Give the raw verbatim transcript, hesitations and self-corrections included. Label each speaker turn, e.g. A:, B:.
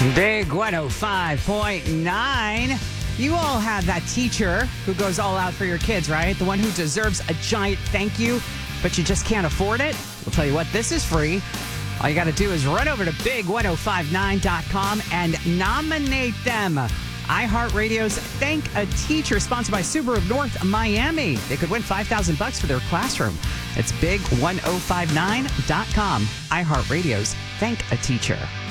A: Big one oh five point nine. You all have that teacher who goes all out for your kids, right? The one who deserves a giant thank you, but you just can't afford it? We'll tell you what, this is free. All you got to do is run over to big one oh five nine dot com and nominate them. iHeartRadio's Thank a Teacher, sponsored by Subaru of North Miami. They could win five thousand bucks for their classroom. It's big one oh five nine dot com. iHeartRadio's Thank a Teacher.